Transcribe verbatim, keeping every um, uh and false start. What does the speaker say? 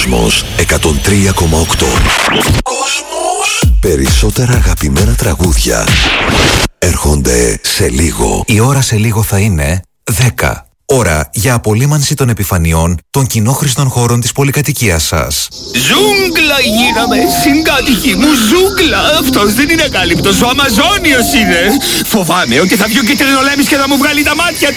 Κόσμος εκατόν τρία κόμμα οκτώ. Κόσμος. Περισσότερα αγαπημένα τραγούδια έρχονται σε λίγο. Η ώρα σε λίγο θα είναι δέκα. Ώρα για απολύμανση των επιφανειών των κοινόχρηστων χώρων της πολυκατοικίας σας. Ζούγκλα γίναμε, συγκάτοικοι μου, ζούγκλα. Αυτός δεν είναι ακάλυπτος, ο Αμαζόνιος είναι. Φοβάμαι ότι θα βγει ο κυτρινολέμης και θα μου βγάλει τα μάτια.